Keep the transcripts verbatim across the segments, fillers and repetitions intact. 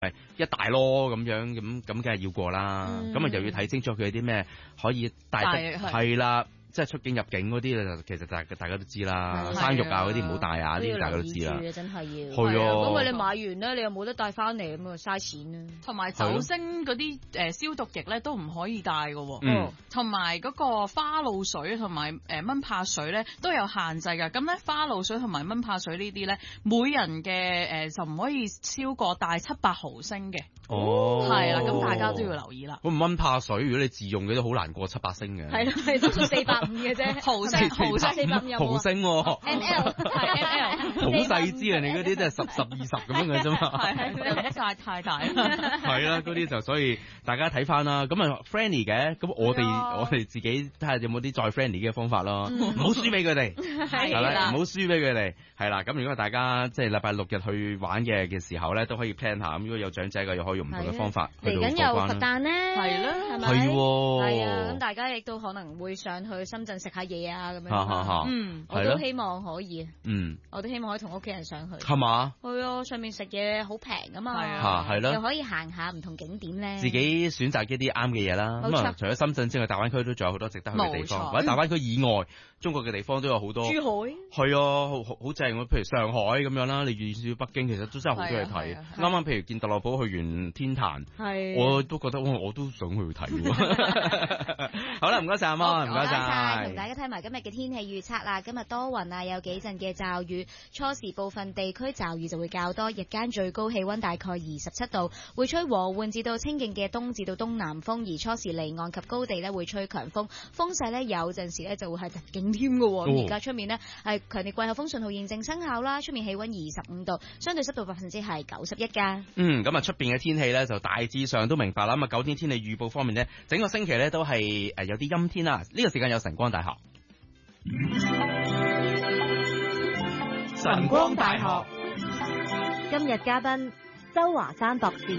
係一大籮咁樣，咁咁梗係要過啦。咁啊、嗯、又要睇清楚佢有啲咩可以帶得係啦。即係出境入境嗰啲咧，其實大大家都知啦，生肉啊嗰啲唔好帶啊，呢啲大家都知啦。 真係要。 係啊。 咁啊，你買完咧，你又冇得帶翻嚟，咁啊嘥錢啊。 同埋酒精嗰啲誒消毒液咧都唔可以帶㗎喎。 嗯。 同埋嗰個花露水同埋誒蚊怕水咧都有限制㗎。咁咧花露水同埋蚊怕水呢啲咧，每人嘅誒、呃、就唔可以超過帶七百毫升嘅。 哦。係啦，咁大家都要留意啦。 咁蚊怕水，如果你自用嘅都好難過七百升嘅。 係啦，係都四百。五嘅啫，毫升毫升四百五有冇？ 毫升喎 ，M L 係 M L， 好細支啊！你嗰啲都係十十二十咁樣嘅啫嘛， 係係，唔太太大。 係啦，嗰啲就所以大家睇翻啦。咁啊 friendly 嘅，咁我哋我哋自己睇下有冇啲再 friendly 嘅方法咯，唔好輸俾佢哋，係啦，唔好輸俾佢哋，係啦。咁如果大家即係禮拜六日去玩嘅嘅時候咧，都可以 plan 下。咁如果有長者嘅，又可以用唔同嘅方法去到過關啦。 嚟緊又佛誕咧，係咯，係咪？ 係喎， 係啊，咁大家亦都可能會上去深圳食下嘢啊，咁樣。 哈哈哈， 嗯，我都希望可以。 嗯， 我都希望可以同屋企人上去。 係嘛？ 係啊，上面食嘢好平啊嘛。 係啊， 係咯。 又可以行下唔同景點咧。 自己選擇一啲啱嘅嘢啦。咁啊，除咗深圳之外，大灣區都仲有好多值得去嘅地方。或者大灣區以外，中國嘅地方都有好多。珠海。 係啊，好好正。譬如上海咁樣啦，你遠少北京，其實都真係好多嘢睇。啱啱譬如見特朗普去完天壇，我都覺得我我都想去睇。好啦，唔該晒阿媽，唔該晒。 同大家睇埋今日嘅天氣預測啦。今日多雲啊，有幾陣嘅驟雨，初時部分地區驟雨就會較多，日間最高氣溫大概二十七度，會吹和緩至到清勁嘅東至到東南風，而初時離岸及高地咧會吹強風，風勢咧有陣時咧就會係特勁添嘅。咁而家出面呢係強烈季候風信號現正生效啦，出面氣溫二十五度，相對濕度百分之係九十一噶。 嗯，咁啊出邊嘅天氣咧就大致上都明白啦。咁啊九天天氣預報方面呢，整個星期咧都係誒有啲陰天啦。呢、這個時間有晨光大學。 晨光大學今日嘉賓周華山博士。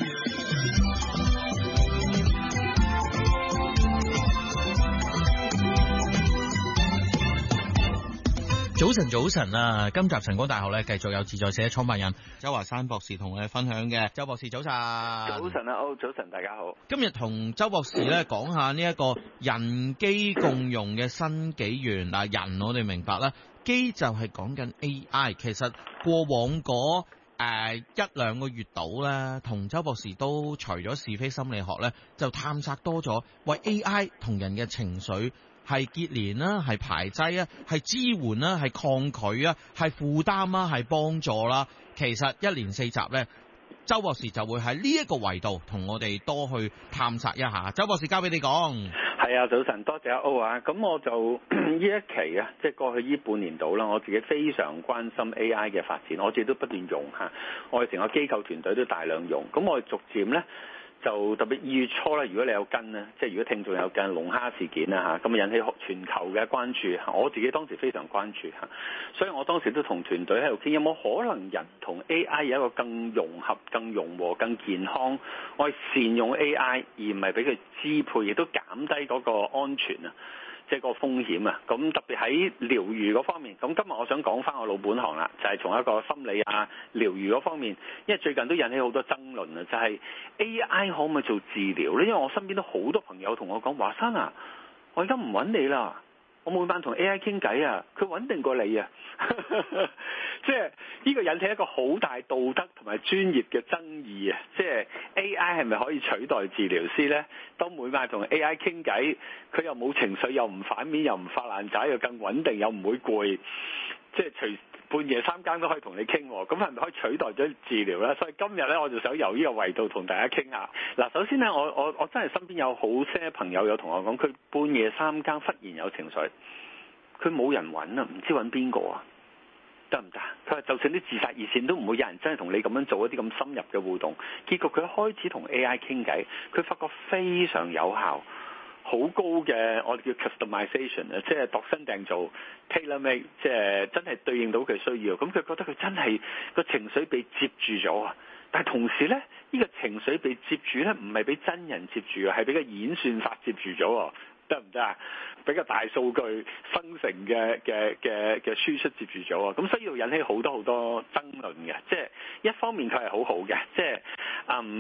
早晨，早晨啊！今集晨光大學咧，繼續有自在社創辦人周華山博士同我哋分享嘅。周博士早晨， 早晨啊，歐早晨，大家好。 今日同周博士咧講下呢一個人機共用嘅新紀元。嗱，人我哋明白啦，機就係講緊 A I。其實過往嗰誒、呃、一兩個月度咧，同周博士都除咗是非心理學咧，就探索多咗，為 A I 同人嘅情緒。係結連啦，係排擠啊，係支援啦，係抗拒啊，係負擔啊，係幫助啦。其實一連四集呢，周博士就會喺呢一個維度同我哋多去探索一下。周博士交俾你講。 係啊，早晨，多謝阿歐啊。咁我就呢一期啊，即係過去呢半年度啦，我自己非常關心 A I 嘅發展，我自己都不斷用嚇，我哋成個機構團隊都大量用。咁我哋逐漸呢。就特別二月初咧，如果你有跟咧，即係如果聽眾有跟龍蝦事件啦嚇，咁引起全球嘅關注嚇，我自己當時非常關注嚇，所以我當時都同團隊喺度傾，有冇可能人同 A I 有一個更融合、更融和、更健康，我係善用 A I 而唔係俾佢支配，亦都減低嗰個安全啊，即係個風險啊。咁特別喺療癒嗰方面，咁今日我想講翻我老本行啦，就係從一個心理啊療癒嗰方面，因為最近都引起好多爭論啊，就係 A I 可唔可以做治療咧？因為我身邊都好多朋友同我講，華山啊，我而家唔揾你啦，我每晚同 A I 傾偈啊，佢穩定過你啊，即係呢個引起一個好大道德同埋專業嘅爭議啊！即係 A I 係咪可以取代治療師呢？當每晚同 A I 傾偈，佢又冇情緒，又唔反面，又唔發爛渣，又更穩定，又唔會攰，即係隨半夜三更都可以同你傾，咁係咪可以取代咗治療呢？所以今日呢，我就想由呢個維度同大家傾下。嗱，首先呢，我我我真係身邊有好些朋友有同我講，佢半夜三更忽然有情緒，佢冇人揾啊，唔知揾邊個啊？得唔得？佢話就算啲自殺熱線都唔會有人真係同你咁樣做一啲咁深入嘅互動。結果佢開始同 A I 傾偈，佢發覺非常有效，好高嘅我哋叫 customization 啊，即係度身訂造 tailor made， 即係真係對應到佢需要。咁佢覺得佢真係個情緒被接住咗啊！但係同時呢，呢個情緒被接住呢，唔係俾真人接住啊，係俾個演算法接住咗。得唔得啊？比較大數據生成嘅嘅嘅嘅輸出接住咗啊！咁所以要引起好多好多爭論嘅，即係一方面佢係好好嘅，即係嗯。